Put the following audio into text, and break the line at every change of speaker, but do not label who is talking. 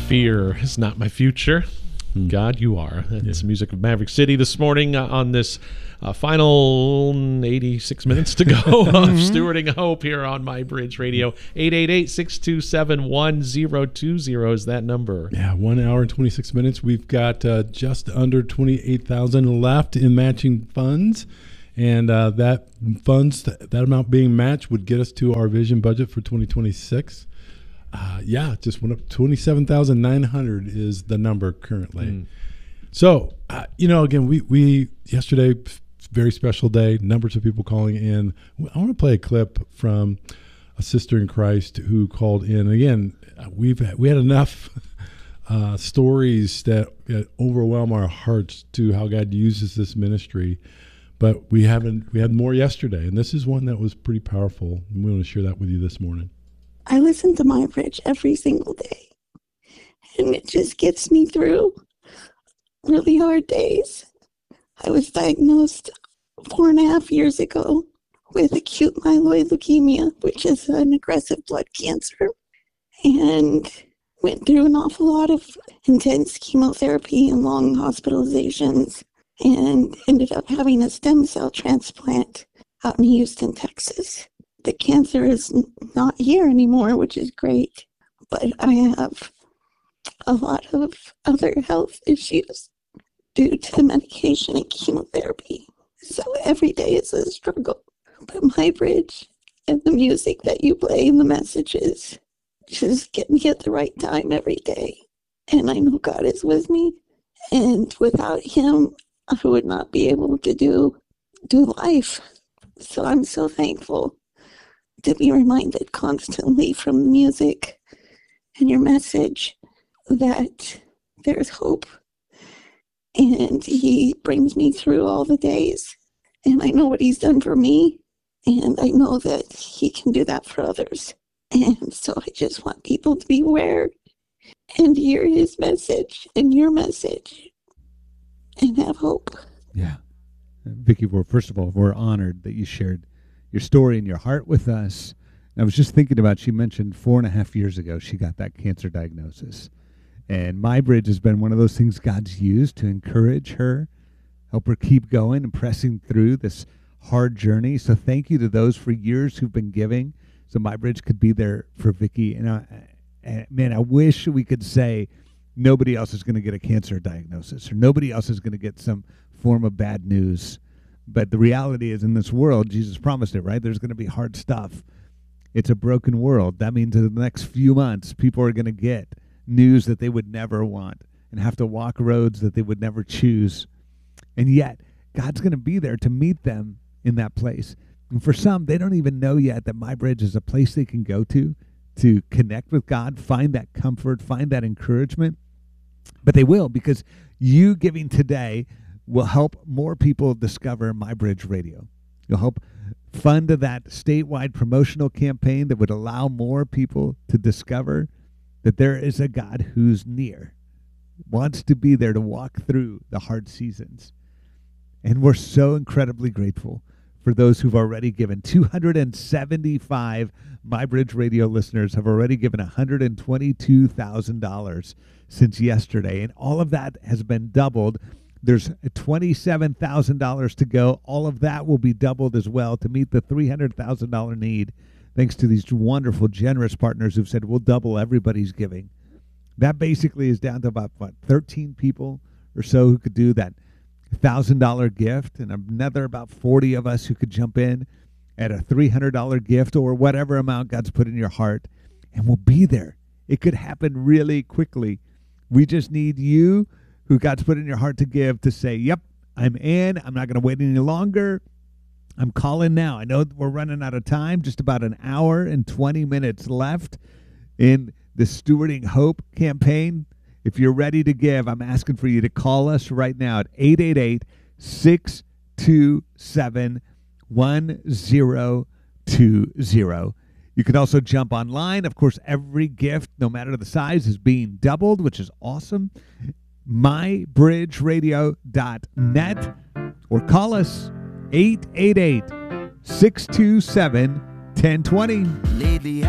Fear is not my future. God, you are. That's the music of Maverick City this morning on this final 86 minutes to go of Stewarding Hope here on My Bridge Radio. 888-627-1020 is that number.
Yeah, 1 hour and 26 minutes. We've got just under 28,000 left in matching funds. And that amount being matched would get us to our vision budget for 2026. Just went up. 27,900 is the number currently. So, again, we yesterday, very special day, numbers of people calling in. I want to play a clip from a sister in Christ who called in. Again, we had enough stories that overwhelm our hearts to how God uses this ministry. But we had more yesterday, and this is one that was pretty powerful. And we want to share that with you this morning.
I listen to My Bridge every single day, and it just gets me through really hard days. I was diagnosed 4.5 years ago with acute myeloid leukemia, which is an aggressive blood cancer, and went through an awful lot of intense chemotherapy and long hospitalizations, and ended up having a stem cell transplant out in Houston, Texas. The cancer is not here anymore, which is great, but I have a lot of other health issues due to the medication and chemotherapy. So every day is a struggle. But My Bridge and the music that you play and the messages just get me at the right time every day. And I know God is with me. And without Him, I would not be able to do life. So I'm so thankful to be reminded constantly from the music and your message that there's hope. And He brings me through all the days. And I know what He's done for me. And I know that He can do that for others. And so I just want people to be aware and hear His message and your message and have hope.
Yeah. Vicki, first of all, we're honored that you shared your story and your heart with us. And I was just thinking about, she mentioned 4.5 years ago she got that cancer diagnosis. And My Bridge has been one of those things God's used to encourage her, help her keep going and pressing through this hard journey. So thank you to those for years who've been giving, so My Bridge could be there for Vicki. And I wish we could say nobody else is going to get a cancer diagnosis or nobody else is going to get some form of bad news. But the reality is, in this world, Jesus promised it, right? There's going to be hard stuff. It's a broken world. That means in the next few months, people are going to get news that they would never want and have to walk roads that they would never choose. And yet, God's going to be there to meet them in that place. And for some, they don't even know yet that My Bridge is a place they can go to connect with God, find that comfort, find that encouragement. But they will, because you giving today will help more people discover My Bridge Radio. You'll help fund that statewide promotional campaign that would allow more people to discover that there is a God who's near, wants to be there to walk through the hard seasons. And we're so incredibly grateful for those who've already given. 275 My Bridge Radio listeners have already given $122,000 since yesterday, and all of that has been doubled. There's $27,000 to go. All of that will be doubled as well to meet the $300,000 need, thanks to these wonderful, generous partners who've said, we'll double everybody's giving. That basically is down to about, 13 people or so who could do that $1,000 gift, and another about 40 of us who could jump in at a $300 gift or whatever amount God's put in your heart, and we'll be there. It could happen really quickly. We just need you, who God's put in your heart to give, to say, yep, I'm in. I'm not going to wait any longer. I'm calling now. I know we're running out of time, just about an hour and 20 minutes left in the Stewarding Hope campaign. If you're ready to give, I'm asking for you to call us right now at 888-627-1020. You can also jump online. Of course, every gift, no matter the size, is being doubled, which is awesome. MyBridgeRadio.net, or call us 888-627-1020.